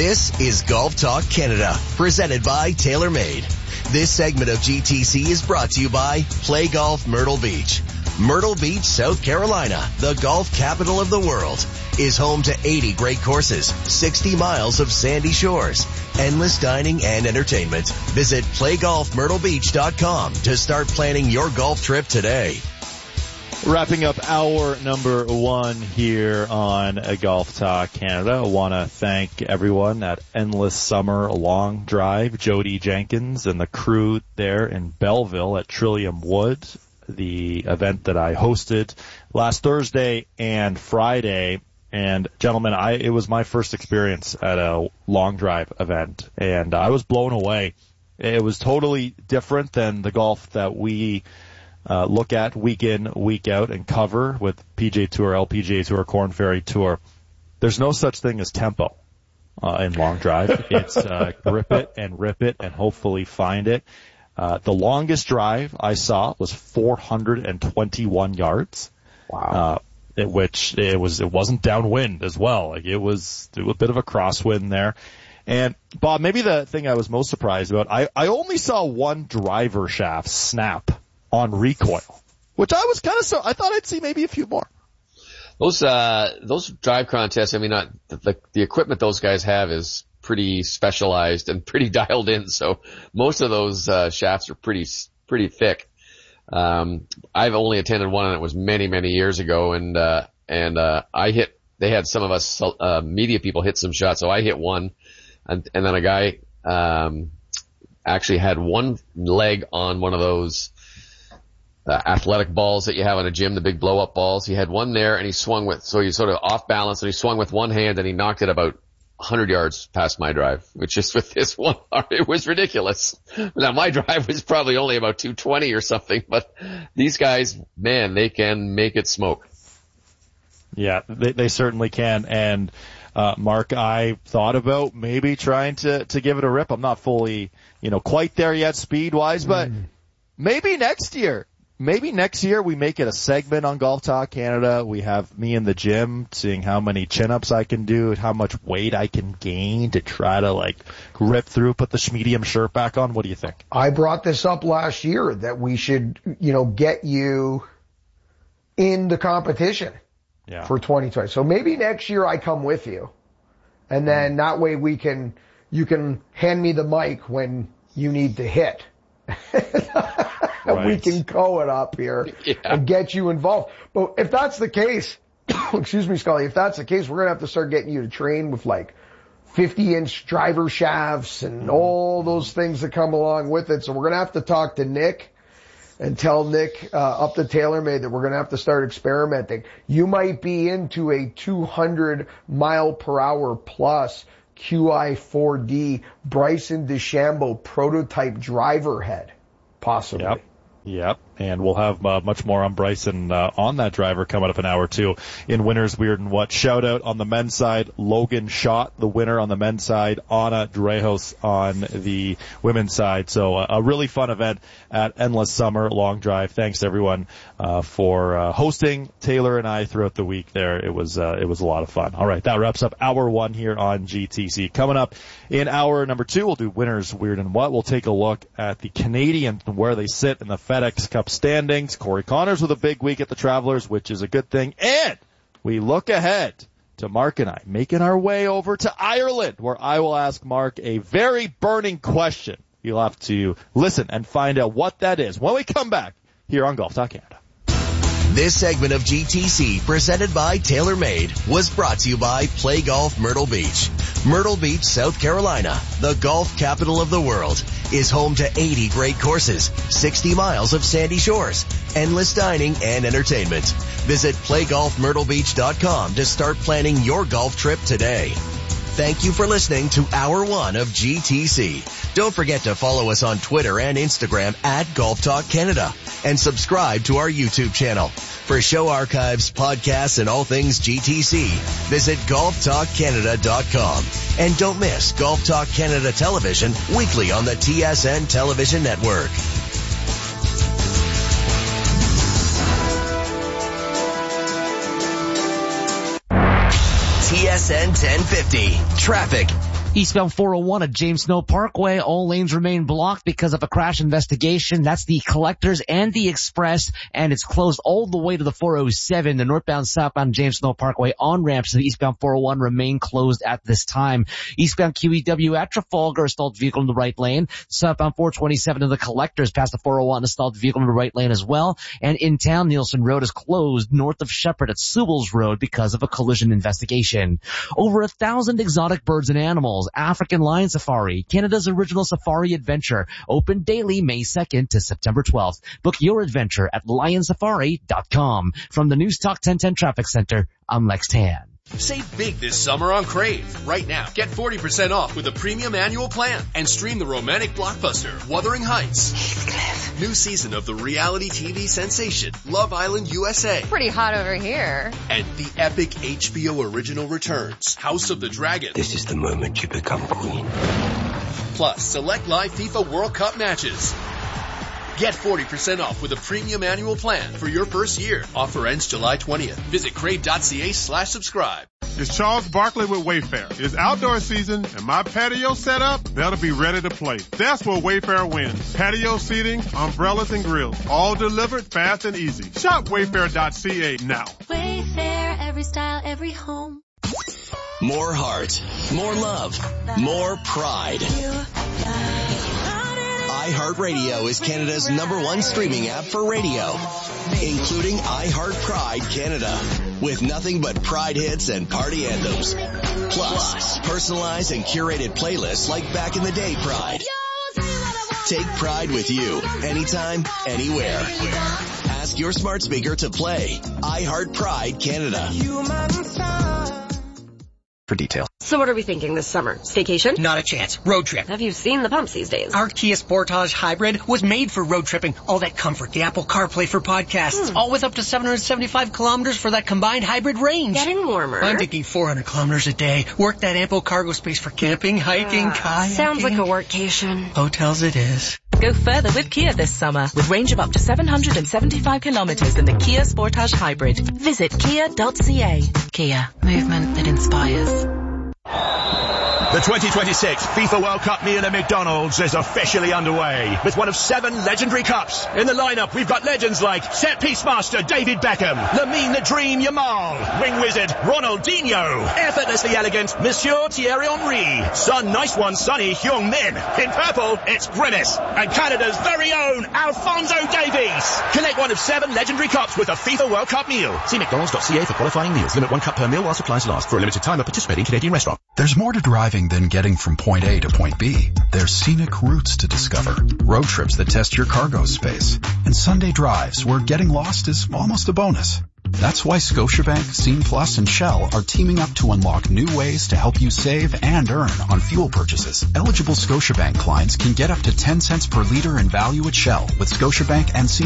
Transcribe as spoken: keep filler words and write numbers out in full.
This is Golf Talk Canada, presented by TaylorMade. This segment of G T C is brought to you by Play Golf Myrtle Beach. Myrtle Beach, South Carolina, the golf capital of the world, is home to eighty great courses, sixty miles of sandy shores, endless dining and entertainment. Visit play golf myrtle beach dot com to start planning your golf trip today. Wrapping up hour number one here on a Golf Talk Canada. I want to thank everyone at Endless Summer Long Drive, Jody Jenkins and the crew there in Belleville at Trillium Wood, the event that I hosted last Thursday and Friday. And gentlemen, I, it was my first experience at a long drive event, and I was blown away. It was totally different than the golf that we uh, look at week in, week out and cover with P G A Tour, L P G A Tour, Korn Ferry Tour. There's no such thing as tempo uh, in long drive. It's uh, grip it and rip it and hopefully find it. Uh, the longest drive I saw was four hundred twenty-one yards. Wow. Uh, which it was, it wasn't downwind as well. Like it was, it was a bit of a crosswind there. And Bob, maybe the thing I was most surprised about, I, I only saw one driver shaft snap on recoil, which I was kind of so, I thought I'd see maybe a few more. Those, uh, those drive contests, I mean, not, the, the equipment those guys have is pretty specialized and pretty dialed in. So most of those, uh, shafts are pretty, pretty thick. Um, I've only attended one and it was many, many years ago. And, uh, and, uh, I hit, they had some of us, uh, media people hit some shots. So I hit one and, and then a guy, um, actually had one leg on one of those, uh, athletic balls that you have in a gym, the big blow up balls. He had one there and he swung with, so he sort of off balance and he swung with one hand and he knocked it about one hundred yards past my drive, which is with this one. It was ridiculous. Now my drive was probably only about two twenty or something, but these guys, man, they can make it smoke. Yeah, they, they certainly can. And, uh, Mark, I thought about maybe trying to, to give it a rip. I'm not fully, you know, quite there yet speed wise, but mm. maybe next year. Maybe next year we make it a segment on Golf Talk Canada. We have me in the gym seeing how many chin-ups I can do, how much weight I can gain to try to like rip through, put the Schmedium shirt back on. What do you think? I brought this up last year that we should, you know, get you in the competition yeah. for twenty twenty. So maybe next year I come with you. And then that way we can, you can hand me the mic when you need to hit. Right. We can co it up here yeah. and get you involved. But if that's the case, excuse me, Scully, if that's the case, we're going to have to start getting you to train with like fifty inch driver shafts and mm-hmm. all those things that come along with it. So we're going to have to talk to Nick and tell Nick uh, up to TaylorMade that we're going to have to start experimenting. You might be into a two hundred mile per hour plus Q I four D Bryson DeChambeau prototype driver head, possibly. Yep. Yep, and we'll have uh, much more on Bryson uh, on that driver coming up an hour or two in Winners Weird and What. Shout out on the men's side, Logan Schott, the winner on the men's side, Anna Drejos on the women's side. So uh, a really fun event at Endless Summer Long Drive. Thanks to everyone uh, for uh, hosting Taylor and I throughout the week there. It was uh, it was a lot of fun. All right, that wraps up hour one here on G T C. Coming up in hour number two, we'll do Winners Weird and What. We'll take a look at the Canadians and where they sit in the FedEx Cup standings. Corey Connors with a big week at the Travelers, which is a good thing. And we look ahead to Mark and I making our way over to Ireland, where I will ask Mark a very burning question. You'll have to listen and find out what that is when we come back here on Golf Talk Canada. This segment of G T C, presented by TaylorMade, was brought to you by Play Golf Myrtle Beach. Myrtle Beach, South Carolina, the golf capital of the world, is home to eighty great courses, sixty miles of sandy shores, endless dining and entertainment. Visit play golf myrtle beach dot com to start planning your golf trip today. Thank you for listening to Hour one of G T C. Don't forget to follow us on Twitter and Instagram at Golf Talk Canada and subscribe to our YouTube channel. For show archives, podcasts, and all things G T C, visit golf talk canada dot com. And don't miss Golf Talk Canada Television weekly on the T S N Television Network. T S N ten fifty. Traffic. Eastbound four oh one at James Snow Parkway. All lanes remain blocked because of a crash investigation. That's the Collectors and the Express, and it's closed all the way to the four oh seven. The northbound, southbound James Snow Parkway on-ramps to the eastbound four oh one remain closed at this time. Eastbound Q E W at Trafalgar, stalled vehicle in the right lane. Southbound four twenty-seven to the Collectors past the four oh one, stalled vehicle in the right lane as well. And in town, Nielsen Road is closed north of Shepherd at Sewell's Road because of a collision investigation. Over a thousand exotic birds and animals. African Lion Safari, Canada's original safari adventure, open daily May second to September twelfth. Book your adventure at lion safari dot com. From the News Talk ten ten Traffic Center, I'm Lex Tan. Save big this summer on Crave. Right now, get forty percent off with a premium annual plan and stream the romantic blockbuster Wuthering Heights. Heathcliff. New season of the reality T V sensation Love Island U S A. Pretty hot over here. And the epic H B O original returns House of the Dragon. This is the moment you become queen. Plus, select live FIFA World Cup matches. Get forty percent off with a premium annual plan for your first year. Offer ends July twentieth. Visit crave.ca slash subscribe. It's Charles Barkley with Wayfair. It's outdoor season and my patio set up better be ready to play. That's where Wayfair wins. Patio seating, umbrellas and grills, all delivered fast and easy. Shop wayfair dot c a now. Wayfair, every style, every home. More heart, more love, more pride. iHeartRadio is Canada's number one streaming app for radio, including iHeart Pride Canada, with nothing but Pride hits and party anthems. Plus, personalized and curated playlists like Back in the Day Pride. Take Pride with you, anytime, anywhere. Ask your smart speaker to play iHeart Pride Canada. For details. So what are we thinking this summer? Staycation? Not a chance. Road trip. Have you seen the pumps these days? Our Kia Sportage Hybrid was made for road tripping. All that comfort, the Apple CarPlay for podcasts, hmm. all with up to seven hundred seventy-five kilometers for that combined hybrid range. Getting warmer. I'm thinking four hundred kilometers a day. Work that ample cargo space for camping, hiking, uh, kayaking. Sounds like a workcation. Hotels it is. Go further with Kia this summer with range of up to seven hundred seventy-five kilometers in the Kia Sportage Hybrid. Visit kia dot c a. Kia. Movement that inspires. The twenty twenty-six FIFA World Cup meal at McDonald's is officially underway with one of seven legendary cups. In the lineup, we've got legends like set-piece master David Beckham, Lamine the Dream Yamal, wing wizard Ronaldinho, effortlessly elegant Monsieur Thierry Henry, Sun Nice One Sonny Heung-min. In purple, it's Grimace, and Canada's very own Alphonso Davies. Collect one of seven legendary cups with a FIFA World Cup meal. See mcdonalds dot c a for qualifying meals. Limit one cup per meal while supplies last. For a limited time at participating Canadian restaurant. There's more to driving than getting from point A to point B. There's scenic routes to discover, road trips that test your cargo space, and Sunday drives where getting lost is almost a bonus. That's why Scotiabank, Scene Plus, and Shell are teaming up to unlock new ways to help you save and earn on fuel purchases. Eligible Scotiabank clients can get up to ten cents per liter in value at Shell with Scotiabank and Scene